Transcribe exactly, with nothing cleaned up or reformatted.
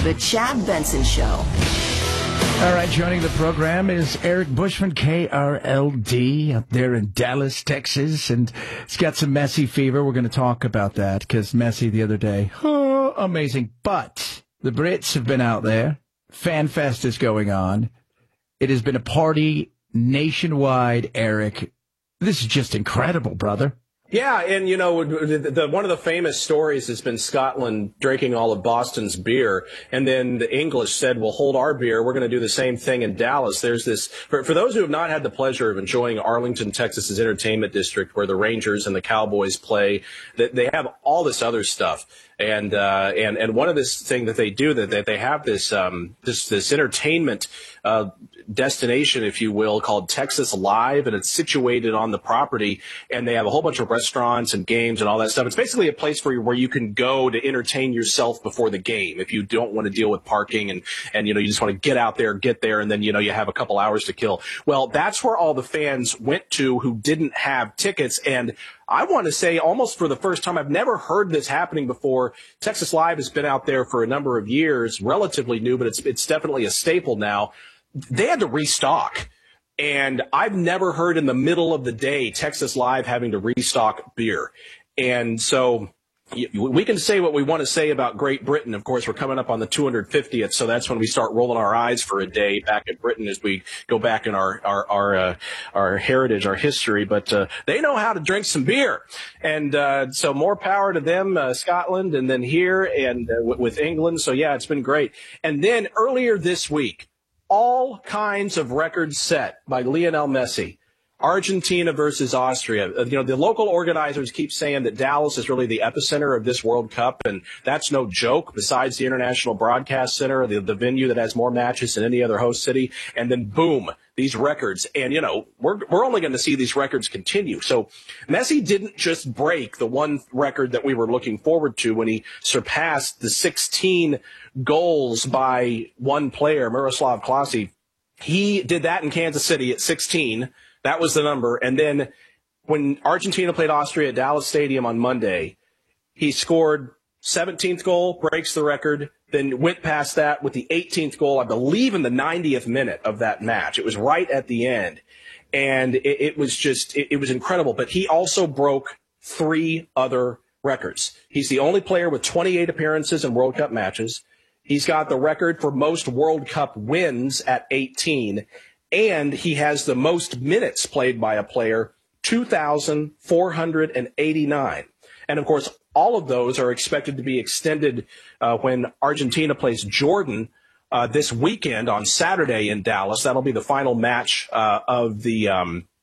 The Chad Benson Show. All right, joining the program is Eric Bushman, K R L D, up there in Dallas, Texas, and he's got some Messi fever. We're going to talk about that because Messi the other day, oh, amazing. But the Brits have been out there. Fan Fest is going on. It has been a party nationwide, Eric. This is just incredible, brother. Yeah, and, you know, the, the, one of the famous stories has been Scotland drinking all of Boston's beer, and then the English said, well, hold our beer. We're going to do the same thing in Dallas. There's this, for, for those who have not had the pleasure of enjoying Arlington, Texas's entertainment district, where the Rangers and the Cowboys play, that they have all this other stuff. And, uh, and, and one of this thing that they do, that, that they have this, um, this, this entertainment, uh, destination, if you will, called Texas Live, and it's situated on the property, and they have a whole bunch of restaurants and games and all that stuff. It's basically a place for you where you can go to entertain yourself before the game if you don't want to deal with parking and, and, you know, you just want to get out there, get there, and then, you know, you have a couple hours to kill. Well, that's where all the fans went to who didn't have tickets, and I want to say almost for the first time, I've never heard this happening before. Texas Live has been out there for a number of years, relatively new, but it's it's definitely a staple now. They had to restock, and I've never heard in the middle of the day Texas Live having to restock beer. And so we can say what we want to say about Great Britain. Of course, we're coming up on the two hundred fiftieth, so that's when we start rolling our eyes for a day back in Britain as we go back in our our our, uh, our heritage, our history. But uh, they know how to drink some beer, and uh, so more power to them, uh, Scotland, and then here and uh, w- with England. So yeah, it's been great. And then earlier this week, all kinds of records set by Lionel Messi. Argentina versus Austria. You know, the local organizers keep saying that Dallas is really the epicenter of this World Cup, and that's no joke. Besides the International Broadcast Center, the, the venue that has more matches than any other host city, and then boom, these records. And, you know, we're we're only going to see these records continue. So Messi didn't just break the one record that we were looking forward to when he surpassed the sixteen goals by one player, Miroslav Klose. He did that in Kansas City at sixteen. That was the number. And then when Argentina played Austria at Dallas Stadium on Monday, he scored seventeenth goal, breaks the record, then went past that with the eighteenth goal, I believe in the ninetieth minute of that match. It was right at the end. And it, it was just, it, it was incredible. But he also broke three other records. He's the only player with twenty-eight appearances in World Cup matches. He's got the record for most World Cup wins at eighteen. And he has the most minutes played by a player, two thousand four hundred eighty-nine. And, of course, all of those are expected to be extended uh, when Argentina plays Jordan uh, this weekend on Saturday in Dallas. That'll be the final match uh, of the um,